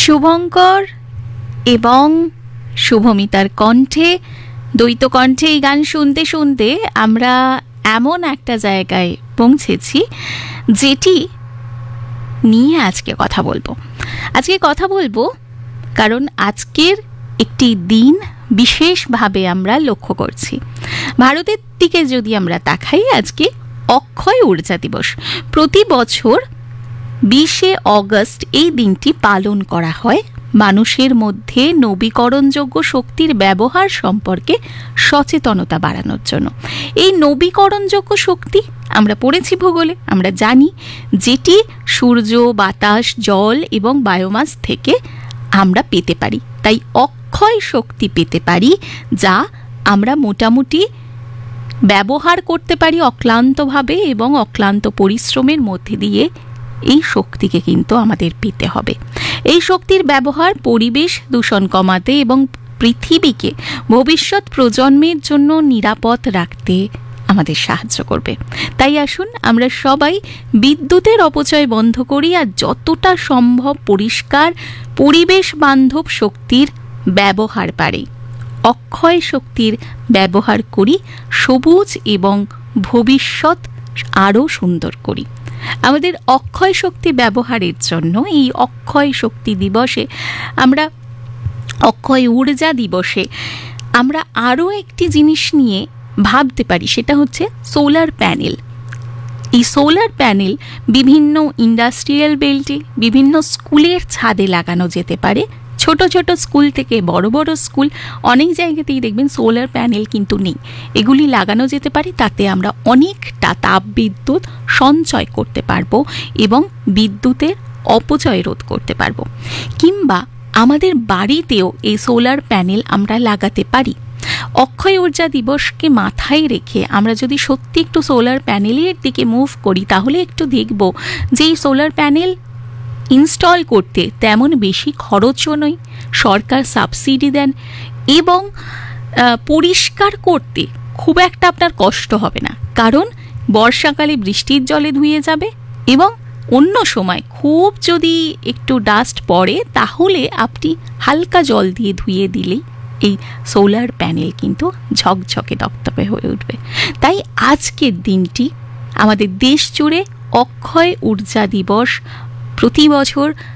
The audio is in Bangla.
শুভঙ্কর এবং শুভমিতার কণ্ঠে, দ্বৈত কণ্ঠে এই গান শুনতে শুনতে আমরা এমন একটা জায়গায় পৌঁছেছি যেটি নিয়ে আজকে কথা বলবো কারণ আজকের একটি দিন বিশেষভাবে আমরা লক্ষ্য করছি। ভারতের দিকে যদি আমরা তাকাই, আজকে অক্ষয় ঊর্জা দিবস। প্রতি বছর 20শে অগস্ট এই দিনটি পালন করা হয় মানুষের মধ্যে নবীকরণযোগ্য শক্তির ব্যবহার সম্পর্কে সচেতনতা বাড়ানোর জন্য। এই নবীকরণযোগ্য শক্তি আমরা পড়েছি ভূগোলে, আমরা জানি যেটি সূর্য, বাতাস, জল এবং বায়োমাস থেকে আমরা পেতে পারি। তাই অক্ষয় শক্তি পেতে পারি, যা আমরা মোটামুটি ব্যবহার করতে পারি অক্লান্তভাবে এবং অক্লান্ত পরিশ্রমের মধ্যে দিয়ে। এই শক্তিকে কিন্তু আমাদের পেতে হবে। এই শক্তির ব্যবহার পরিবেশ দূষণ কমাতে এবং পৃথিবীকে ভবিষ্যৎ প্রজন্মের জন্য নিরাপদ রাখতে আমাদের সাহায্য করবে। তাই আসুন আমরা সবাই বিদ্যুতের অপচয় বন্ধ করি আর যতটা সম্ভব পরিষ্কার পরিবেশ বান্ধব শক্তির ব্যবহার পারি। অক্ষয় শক্তির ব্যবহার করি, সবুজ এবং ভবিষ্যৎ আরও সুন্দর করি। আমাদের অক্ষয় শক্তি ব্যবহারের জন্য এই অক্ষয় শক্তি দিবসে আমরা, অক্ষয় ঊর্জা দিবসে আমরা আরও একটি জিনিস নিয়ে ভাবতে পারি, সেটা হচ্ছে সোলার প্যানেল। এই সোলার প্যানেল বিভিন্ন ইন্ডাস্ট্রিয়াল বেল্টে, বিভিন্ন স্কুলের ছাদে লাগানো যেতে পারে। ছোট ছোট স্কুল থেকে বড় বড় স্কুল, অনেক জায়গাতেই দেখবেন সোলার প্যানেল কিন্তু নেই। এগুলি লাগানো যেতে পারে, তাতে আমরা অনেকটা তাপ বিদ্যুৎ সঞ্চয় করতে পারবো এবং বিদ্যুতের অপচয় রোধ করতে পারবো। কিংবা আমাদের বাড়িতেও এই সোলার প্যানেল আমরা লাগাতে পারি। অক্ষয় ঊর্জা দিবসকে মাথায় রেখে আমরা যদি সত্যি একটু সোলার প্যানেলের দিকে মুভ করি, তাহলে একটু দেখব যে এই সোলার প্যানেল ইনস্টল করতে তেমন বেশি খরচও নয়, সরকার সাবসিডি দেন এবং পরিষ্কার করতে খুব একটা আপনার কষ্ট হবে না, কারণ বর্ষাকালে বৃষ্টির জলে ধুয়ে যাবে এবং অন্য সময় খুব যদি একটু ডাস্ট পড়ে তাহলে আপনি হালকা জল দিয়ে ধুয়ে দিলেই এই সোলার প্যানেল কিন্তু ঝকঝকে দপদপে হয়ে উঠবে। তাই আজকের দিনটি আমাদের দেশ জুড়ে অক্ষয় ঊর্জা দিবস প্রতি বছর